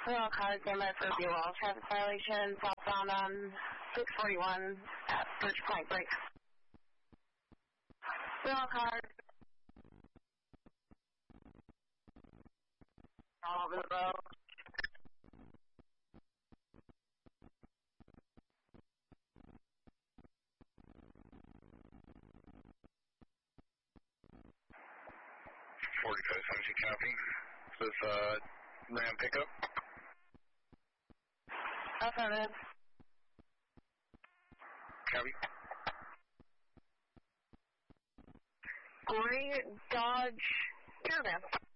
All cars stand by for Buell. Traffic violation southbound on 641 at Birch Point Break. All cars all over the road. Copy. Is this Ram pickup? Affirmative. Copy. Gray Dodge Caravan.